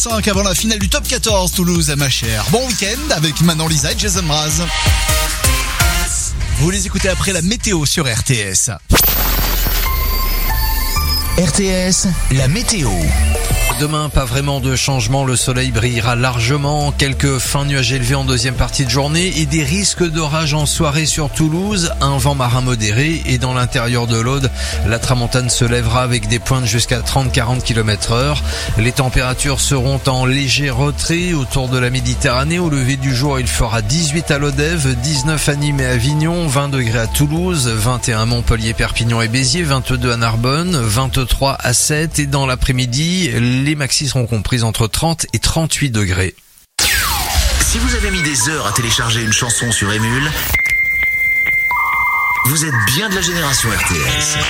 5 avant la finale du top 14, Toulouse, ma chère. Bon week-end avec Manon Lisa et Jason Mraz. Vous les écoutez après la météo sur RTS. RTS, la météo. Demain, pas vraiment de changement, le soleil brillera largement, quelques fins nuages élevés en deuxième partie de journée et des risques d'orage en soirée sur Toulouse, un vent marin modéré et dans l'intérieur de l'Aude, la tramontane se lèvera avec des pointes jusqu'à 30-40 km/h. Les températures seront en léger retrait autour de la Méditerranée. Au lever du jour, il fera 18 à Lodève, 19 à Nîmes et Avignon, 20 degrés à Toulouse, 21 à Montpellier, Perpignan et Béziers, 22 à Narbonne, 23 à Sète et dans l'après-midi, les maxis seront comprises entre 30 et 38 degrés. Si vous avez mis des heures à télécharger une chanson sur Emule, vous êtes bien de la génération RTS.